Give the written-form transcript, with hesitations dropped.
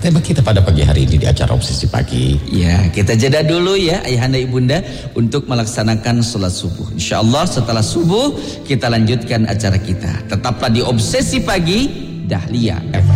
Tema kita pada pagi hari ini di acara Obsesi Pagi. Ya, kita jeda dulu ya ayahanda ibunda untuk melaksanakan sholat subuh. InsyaAllah setelah subuh kita lanjutkan acara kita. Tetaplah di Obsesi Pagi Dahlia FM.